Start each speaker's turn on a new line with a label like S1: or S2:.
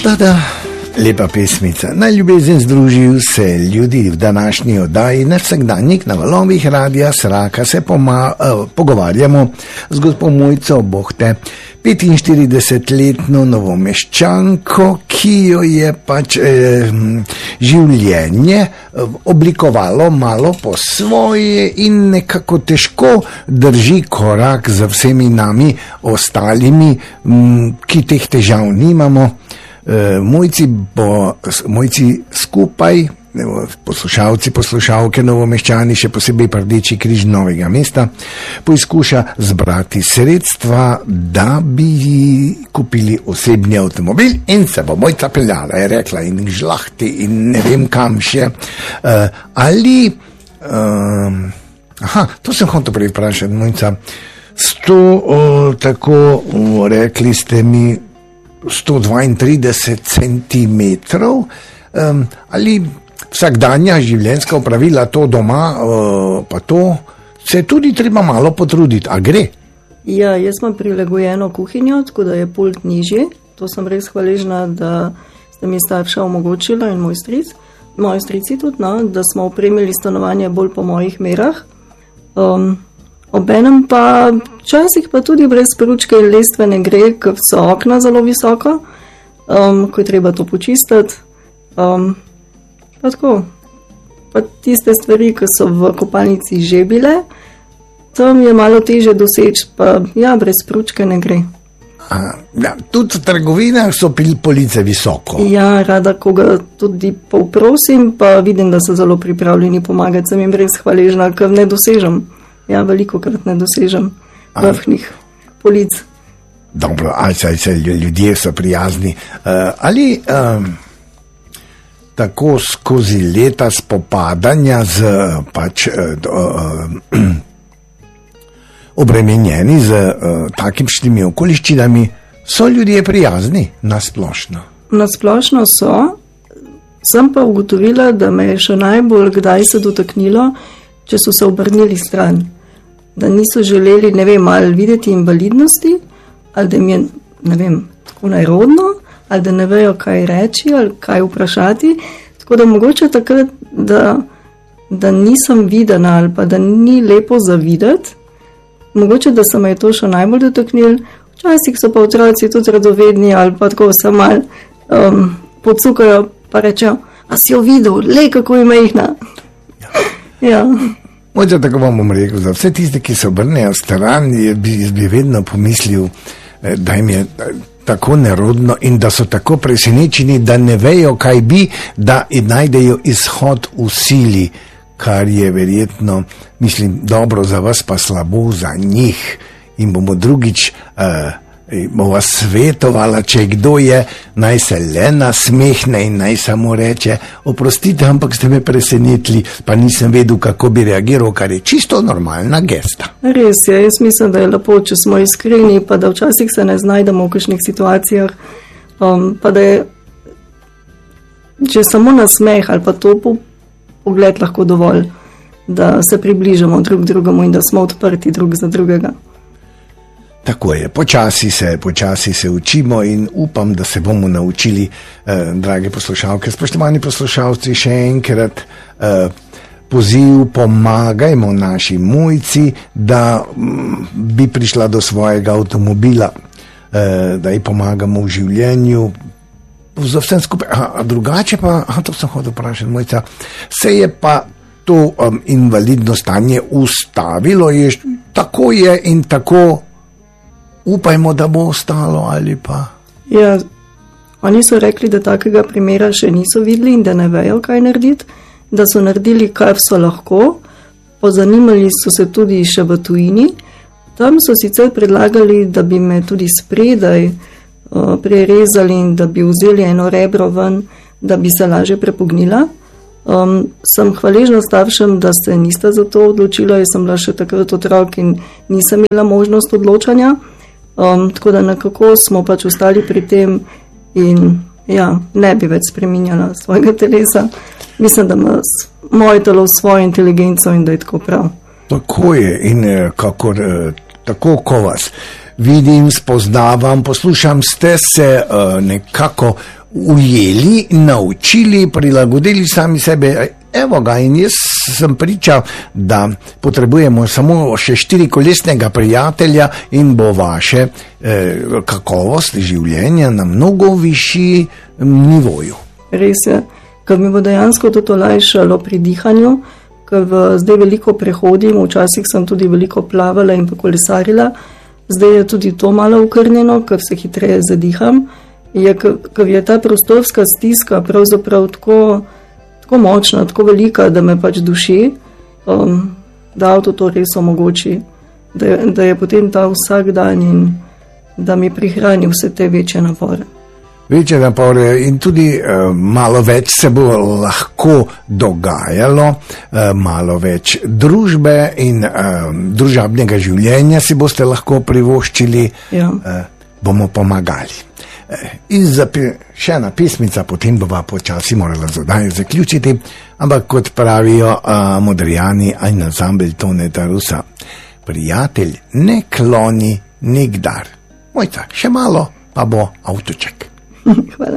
S1: Da, lepa pesmica. Naj ljubezen združi vse ljudi v današnji oddaji, na vsakdanjik na valovih radia Sraka se pogovarjamo z gospo Mojco Bohte, 45-letno Novomeščanko, ki jo je pač življenje oblikovalo malo po svoje in nekako težko drži korak z vsemi nami ostalimi, ki teh težav nimamo. Mojci skupaj, poslušalci, poslušalke, Novomeščani, še posebej Rdeči križ Novega mesta, poizkuša zbrati sredstva, da bi kupili osebni avtomobil in se bo Mojca peljala, je rekla, in žlahti in ne vem kam še. To sem hotel prej vprašati, Mojca, tako rekli ste mi, 132 centimetrov, ali vsakdanja življenjska opravila to doma, pa to se tudi treba malo potruditi, a gre?
S2: Ja, jaz imam prilagojeno kuhinjo, tako da je pult nižje, to sem res hvaležna, da ste mi starša omogočila in moji strici tudi, da smo opremili stanovanje bolj po mojih merah. Obenem pa včasih pa tudi brez pručke in lestve ne gre, ker so okna zelo visoko, ko je treba to počistiti. Pa tako, pa tiste stvari, ki so v kopalnici že bile, tam je malo teže doseči, pa ja, brez pručke ne gre.
S1: Tudi v trgovinah so police visoko.
S2: Ja, rada koga tudi povprosim, pa vidim, da so zelo pripravljeni pomagati, sem jim res hvaležna, ker ne dosežem. Ja, veliko krat ne dosežem vrhnih polic.
S1: Dobro, ljudje so prijazni. Ali tako skozi leta spopadanja z obremenjeni z takimi okoliščinami, so ljudje prijazni nasplošno?
S2: Nasplošno so, sem pa ugotovila, da me je še najbolj kdaj se dotaknilo, če so se obrnili stran. Da niso želeli, ne vem, ali videti invalidnosti, ali da jim je, ne vem, tako nerodno, ali da ne vejo, kaj reči, ali kaj vprašati. Tako da mogoče takrat, da nisem videna, ali pa da ni lepo zavideti, mogoče, da se me je to še najbolj dotaknil. Včasih so pa otroci tudi radovedni, ali pa tako se mal podsukajo, pa rečejo, a si jo videl, lej, kako je majhna. Ja.
S1: Možda tako vam bom rekel, za vse tiste, ki se obrnejo stran, bi vedno pomislil, da jim je tako nerodno in da so tako presenečeni, da ne vejo, kaj bi, da najdejo izhod v sili, kar je verjetno, mislim, dobro za vas, pa slabo za njih. In bomo drugič bova svetovala, če kdo je, naj se le nasmehne in naj samo reče, oprostite, ampak ste me presenetili, pa nisem vedel, kako bi reagiral, kar je čisto normalna gesta.
S2: Res je, jaz mislim, da je lepo, če smo iskreni, pa da včasih se ne znajdemo v kakšnih situacijah, pa da je, če samo nasmeh ali pa to pogled lahko dovolj, da se približamo drug drugemu in da smo odprti drug za drugega.
S1: Tako je, počasi se učimo in upam, da se bomo naučili, drage poslušalke. Spoštovani poslušalci, še enkrat poziv, pomagajmo naši Mojci, da bi prišla do svojega avtomobila, da ji pomagamo v življenju, za vsem skupaj. Drugače pa, to sem hotel vprašati, Mojca, se je pa to invalidno stanje ustavilo, tako je in tako. Upajmo, da bo ostalo ali pa.
S2: Ja, oni so rekli, da takega primera še niso videli in da ne vejo, kaj narediti, da so naredili, kar so lahko, pozanimali so se tudi še v tujini. Tam so sicer predlagali, da bi me tudi spredaj prerezali in da bi vzeli eno rebro ven, da bi se lažje prepognila. Sem hvaležna staršem, da se nista za to odločila, jaz sem bila še takrat otrok in nisem imela možnost odločanja. Tako da nekako smo pač ostali pri tem in ja, ne bi več spreminjala svojega telesa. Mislim, da ima moje telo svojo inteligenco in da je tako prav.
S1: Tako je in tako, ko vas vidim, spoznavam, poslušam, ste se nekako ujeli, naučili, prilagodili sami sebe. Evo ga, in jaz sem pričal, da potrebujemo samo še 4-kolesnega prijatelja in bo vaše kakovost življenja na mnogo višji nivoju.
S2: Res je, ker mi bo dejansko to olajšalo pri dihanju, ker zdaj veliko prehodim, včasih sem tudi veliko plavala in pa kolesarila, zdaj je tudi to malo ukrnjeno, ker se hitreje zadiham. Ker je ta prostorska stiska pravzaprav tako močna, tako velika, da me pač duši, da avto to res omogoči, da je potem ta vsak dan in da mi prihrani vse te večje napore.
S1: Večje napore in tudi malo več se bo lahko dogajalo, malo več družbe in družabnega življenja si boste lahko privoščili, bomo pomagali. In še ena pesmica, potem bova počasi morala zadaj zaključiti, ampak kot pravijo Modrijani in ansambel Toneta Rusa, prijatelj ne kloni nikdar. Mojca, še malo pa bo avtoček.
S2: Hvala.